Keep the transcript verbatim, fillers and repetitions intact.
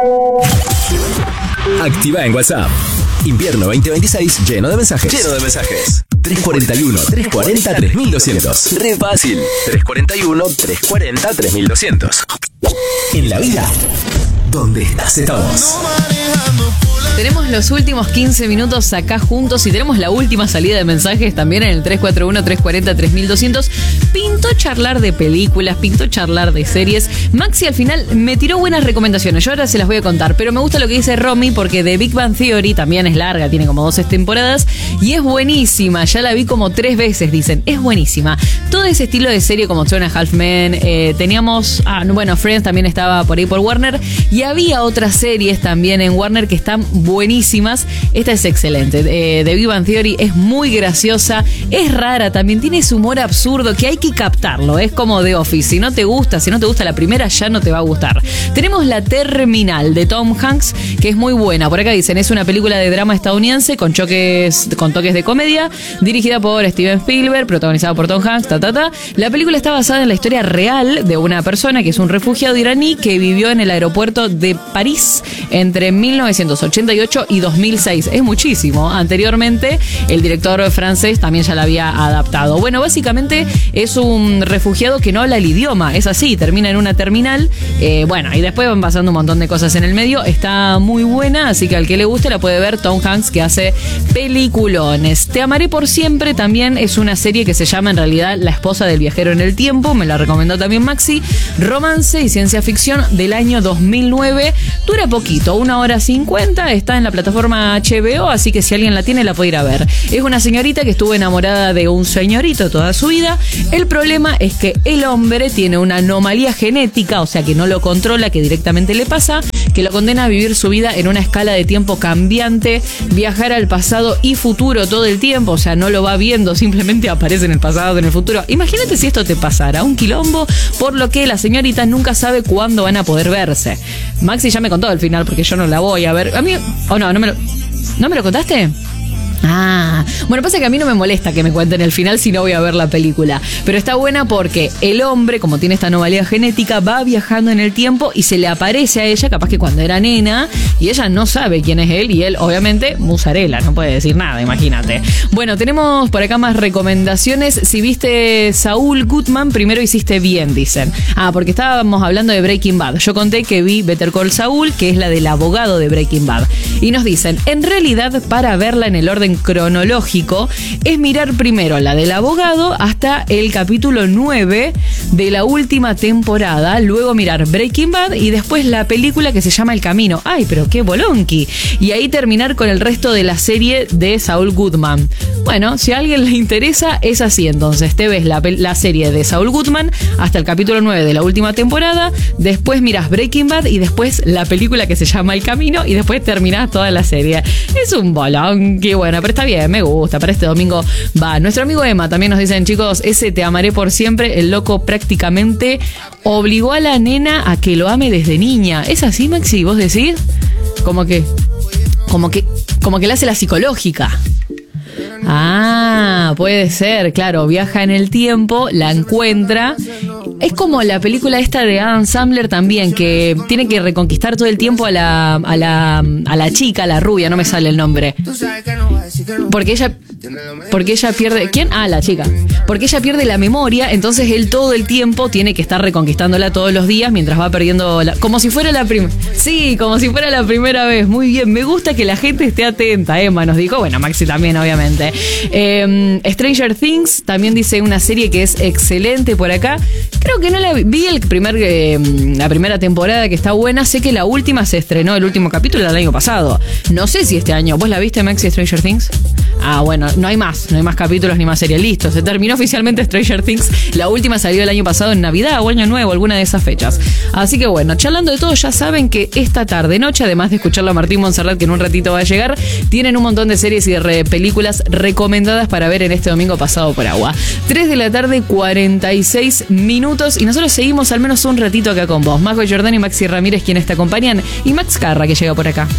Activa en WhatsApp. Invierno veinte veintiséis lleno de mensajes. Lleno de mensajes. tres cuarenta y uno, tres cuarenta, tres mil doscientos. Re fácil. tres cuarenta y uno, tres cuarenta, tres mil doscientos. En la vida, donde estás todos. Tenemos los últimos quince minutos acá juntos y tenemos la última salida de mensajes también en el tres cuarenta y uno, tres cuarenta, tres mil doscientos. Pintó charlar de películas, pintó charlar de series. Maxi al final me tiró buenas recomendaciones, yo ahora se las voy a contar, pero me gusta lo que dice Romy porque The Big Bang Theory también es larga, tiene como doce temporadas y es buenísima, ya la vi como tres veces, dicen, es buenísima. Todo ese estilo de serie como Two and a Half Men, eh, teníamos, ah, bueno, Friends también estaba por ahí por Warner y había otras series también en Warner que están buenísimas. Esta es excelente. Eh, The Big Bang Theory es muy graciosa, es rara, también tiene ese humor absurdo que hay que captarlo. Es como The Office. Si no te gusta, si no te gusta la primera, ya no te va a gustar. Tenemos La Terminal de Tom Hanks, que es muy buena. Por acá dicen, es una película de drama estadounidense con choques, con toques de comedia, dirigida por Steven Spielberg, protagonizada por Tom Hanks, ta, ta, ta. La película está basada en la historia real de una persona que es un refugiado iraní que vivió en el aeropuerto de París entre mil novecientos ochenta y ocho y dos mil seis. Es muchísimo. Anteriormente, el director francés también ya la había adaptado. Bueno, básicamente es un refugiado que no habla el idioma. Es así, termina en una terminal. Eh, bueno, y después van pasando un montón de cosas en el medio. Está muy buena, así que al que le guste la puede ver. Tom Hanks, que hace peliculones. Te amaré por siempre también es una serie que se llama en realidad La esposa del viajero en el tiempo. Me la recomendó también Maxi. Romance y ciencia ficción del año dos mil nueve. Dura poquito, una hora cincuenta. Está en la plataforma H B O, así que si alguien la tiene la puede ir a ver. Es una señorita que estuvo enamorada de un señorito toda su vida. El problema es que el hombre tiene una anomalía genética, o sea que no lo controla, que directamente le pasa, que lo condena a vivir su vida en una escala de tiempo cambiante, viajar al pasado y futuro todo el tiempo, o sea, no lo va viendo, simplemente aparece en el pasado, en el futuro. Imagínate si esto te pasara, un quilombo, por lo que la señorita nunca sabe cuándo van a poder verse. Maxi ya me contó el final porque yo no la voy a ver. A mí, o oh, no, no me lo, ¿no me lo contaste? Ah, bueno, pasa que a mí no me molesta que me cuenten el final si no voy a ver la película, pero está buena porque el hombre, como tiene esta anomalía genética, va viajando en el tiempo y se le aparece a ella, capaz que cuando era nena, y ella no sabe quién es él, y él, obviamente, musarela, no puede decir nada, imagínate. Bueno, tenemos por acá más recomendaciones. Si viste Saul Goodman, primero hiciste bien, dicen. Ah, porque estábamos hablando de Breaking Bad. Yo conté que vi Better Call Saul, que es la del abogado de Breaking Bad. Y nos dicen, en realidad, para verla en el orden cronológico, es mirar primero la del abogado hasta el capítulo nueve de la última temporada, luego mirar Breaking Bad y después la película que se llama El Camino. ¡Ay, pero qué bolonqui! Y ahí terminar con el resto de la serie de Saul Goodman. Bueno, si a alguien le interesa, es así entonces. Te ves la, la serie de Saul Goodman hasta el capítulo nueve de la última temporada, después miras Breaking Bad y después la película que se llama El Camino y después terminás toda la serie. Es un bolonqui, bueno, pero está bien, me gusta. Para este domingo va. Nuestro amigo Emma también nos dicen, chicos, ese Te amaré por siempre, el loco prácticamente obligó a la nena a que lo ame desde niña. ¿Es así, Maxi? ¿Vos decís? Como que, como que, como que le hace la psicológica. Ah, puede ser, claro, viaja en el tiempo, la encuentra. Es como la película esta de Adam Sandler también, que tiene que reconquistar todo el tiempo a la, a la, a la chica, a la rubia, no me sale el nombre. Porque ella, porque ella pierde, ¿quién? Ah, la chica. Porque ella pierde la memoria, entonces él todo el tiempo tiene que estar reconquistándola todos los días mientras va perdiendo la, como si fuera la primera. Sí, como si fuera la primera vez. Muy bien, me gusta que la gente esté atenta. Emma nos dijo, bueno, Maxi también, obviamente. Eh, Stranger Things también dice una serie que es excelente por acá. Creo que no la vi, vi el primer, eh, la primera temporada, que está buena. Sé que la última se estrenó, el último capítulo el año pasado. No sé si este año. ¿Vos la viste, Maxi, Stranger Things? Ah, bueno, no hay más, no hay más capítulos ni más series. Listo, se terminó oficialmente Stranger Things. La última salió el año pasado en Navidad o Año Nuevo, alguna de esas fechas. Así que bueno, charlando de todo, ya saben que esta tarde noche, además de escucharlo a Martín Monserrat, que en un ratito va a llegar, tienen un montón de series y de re- películas recomendadas para ver en este domingo pasado por agua. tres de la tarde, cuarenta y seis minutos, y nosotros seguimos al menos un ratito acá con vos. Majo Jordán y Maxi Ramírez, quienes te acompañan, y Max Carra, que llega por acá.